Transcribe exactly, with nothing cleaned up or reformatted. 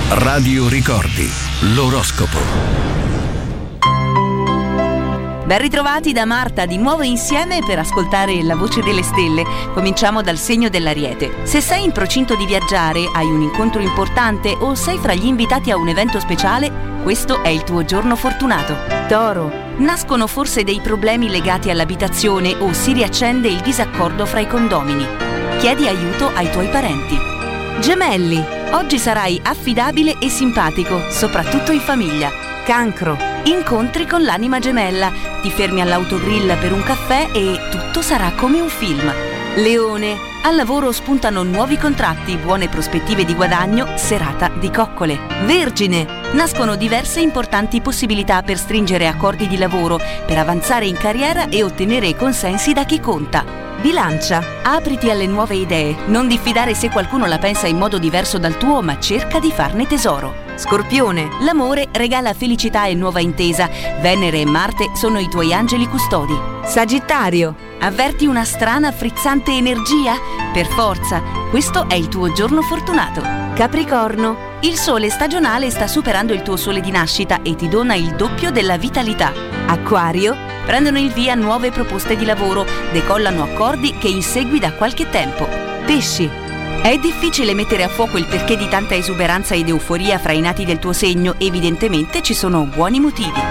Radio Ricordi, l'oroscopo. Ben ritrovati da Marta, di nuovo insieme per ascoltare la voce delle stelle. Cominciamo dal segno dell'Ariete. Se sei in procinto di viaggiare, hai un incontro importante o sei fra gli invitati a un evento speciale, questo è il tuo giorno fortunato. Toro. Nascono forse dei problemi legati all'abitazione o si riaccende il disaccordo fra i condomini. Chiedi aiuto ai tuoi parenti. Gemelli. Oggi sarai affidabile e simpatico, soprattutto in famiglia. Cancro. Incontri con l'anima gemella, ti fermi all'autogrill per un caffè e tutto sarà come un film. Leone. Al lavoro spuntano nuovi contratti, buone prospettive di guadagno, serata di coccole. Vergine. Nascono diverse importanti possibilità per stringere accordi di lavoro, per avanzare in carriera e ottenere consensi da chi conta. Bilancia. Apriti alle nuove idee, non diffidare se qualcuno la pensa in modo diverso dal tuo, ma cerca di farne tesoro. Scorpione. L'amore regala felicità e nuova intesa. Venere e Marte sono i tuoi angeli custodi. Sagittario. Avverti una strana frizzante energia? Per forza, questo è il tuo giorno fortunato. Capricorno. Il sole stagionale sta superando il tuo sole di nascita e ti dona il doppio della vitalità. Acquario. Prendono il via nuove proposte di lavoro, decollano accordi che insegui da qualche tempo. Pesci. È difficile mettere a fuoco il perché di tanta esuberanza ed euforia fra i nati del tuo segno, evidentemente ci sono buoni motivi.